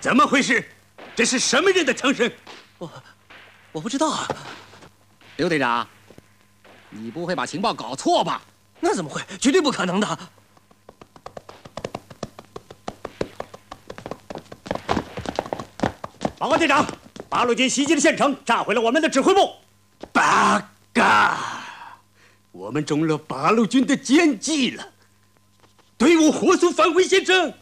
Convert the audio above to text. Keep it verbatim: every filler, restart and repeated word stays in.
怎么回事？这是什么人的枪声？ 我我不知道啊。 刘队长，你不会把情报搞错吧？ 那怎么会？绝对不可能的。 报告队长，八路军袭击了县城，炸毁了我们的指挥部。 八嘎！我们中了八路军的奸计了，队伍火速返回县城。